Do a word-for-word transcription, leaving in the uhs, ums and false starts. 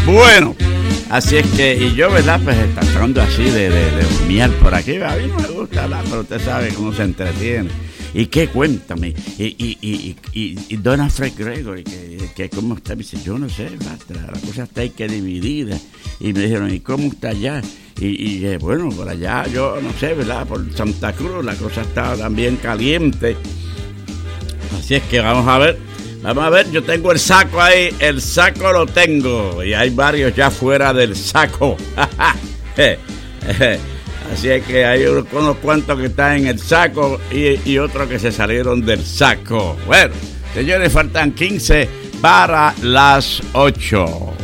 Bueno, así es que, y yo, ¿verdad? Pues tratando así de, de, de humear por aquí. A mí no me gusta hablar, pero usted sabe cómo se entretiene. ¿Y qué? Cuéntame. Y, y, y, y, y Donna Fred Gregory, que, que cómo está. Me dice, yo no sé, la, la cosa está ahí que dividida. Y me dijeron, ¿y cómo está allá? Y, y eh, bueno, por allá, yo no sé, ¿verdad? Por Santa Cruz la cosa está también caliente. Así es que vamos a ver. Vamos a ver, yo tengo el saco ahí. El saco lo tengo. Y hay varios ya fuera del saco. Así es que hay unos, unos cuantos que están en el saco y, y otros que se salieron del saco. Bueno, señores, faltan quince para las ocho.